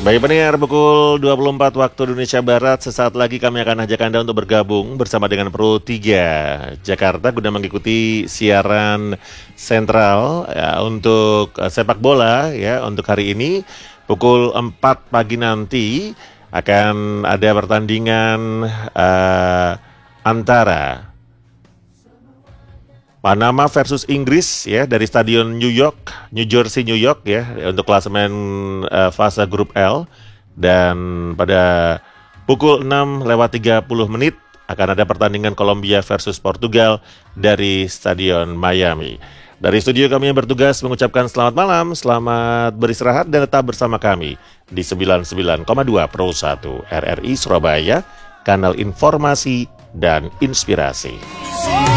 Baik pendengar, pukul 24 waktu Indonesia Barat. Sesaat lagi kami akan ajak Anda untuk bergabung bersama dengan Pro 3 Jakarta guna mengikuti siaran sentral ya, untuk sepak bola ya. Untuk hari ini pukul 4 pagi nanti akan ada pertandingan antara Panama versus Inggris ya dari Stadion New Jersey, New York ya untuk klasemen fase grup L, dan pada pukul 6:30 akan ada pertandingan Kolombia versus Portugal dari Stadion Miami. Dari studio kami yang bertugas mengucapkan selamat malam, selamat beristirahat dan tetap bersama kami di 99,2 Pro 1 RRI Surabaya, kanal informasi dan inspirasi.